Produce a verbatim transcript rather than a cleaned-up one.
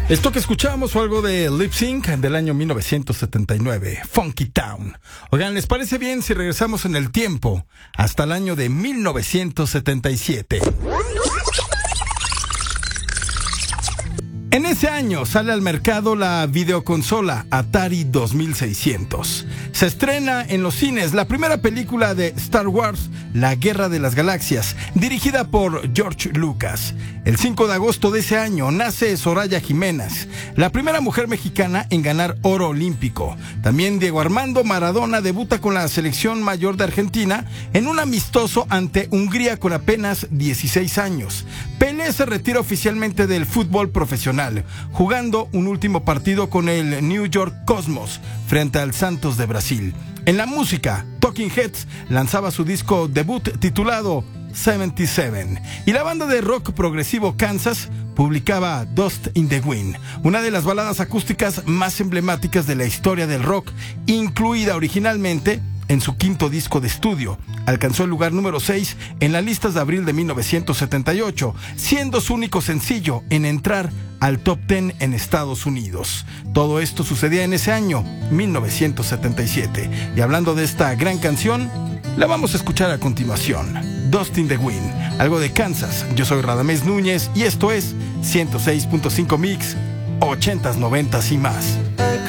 Esto que escuchamos fue algo de Lip Sync del año mil novecientos setenta y nueve, Funky Town. Oigan, ¿les parece bien si regresamos en el tiempo hasta el año de mil novecientos setenta y siete? En ese año sale al mercado la videoconsola Atari dos mil seiscientos. Se estrena en los cines la primera película de Star Wars, La Guerra de las Galaxias, dirigida por George Lucas. El cinco de agosto de ese año nace Soraya Jiménez, la primera mujer mexicana en ganar oro olímpico. También Diego Armando Maradona debuta con la selección mayor de Argentina en un amistoso ante Hungría con apenas dieciséis años. Pelé se retira oficialmente del fútbol profesional, jugando un último partido con el New York Cosmos frente al Santos de Brasil. En la música, Talking Heads lanzaba su disco debut titulado setenta y siete, y la banda de rock progresivo Kansas publicaba Dust in the Wind, una de las baladas acústicas más emblemáticas de la historia del rock, incluida originalmente en su quinto disco de estudio. Alcanzó el lugar número seis en las listas de abril de mil novecientos setenta y ocho, siendo su único sencillo en entrar al top diez en Estados Unidos. Todo esto sucedía en ese año, mil novecientos setenta y siete. Y hablando de esta gran canción, la vamos a escuchar a continuación. Dust in the Wind, algo de Kansas. Yo soy Radamés Núñez y esto es ciento seis punto cinco Mix, ochentas, noventas y más.